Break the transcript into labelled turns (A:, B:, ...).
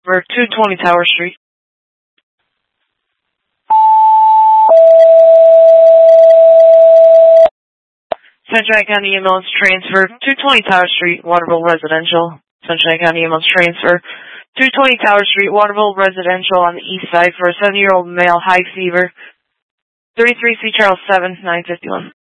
A: Or 220 Tower Street. Sunshine County ambulance transfer, 220 Tower Street, Waterville Residential. Sunshine County ambulance transfer, 220 Tower Street, Waterville Residential on the east side for a 70-year-old male, high fever. 33 C. Charles 7, 951.